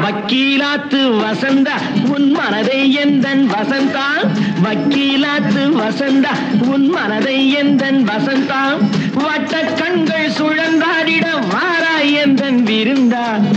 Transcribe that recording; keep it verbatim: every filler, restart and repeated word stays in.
வக்கீலாத்து வசந்தா உன் மனதை எந்தன் வசந்தா, வக்கீலாத்து வசந்தா உன் மனதை எந்தன் வசந்தா, வட்ட கண்கள் சுழந்தாடிட வாராய் எந்தன் விருந்தா.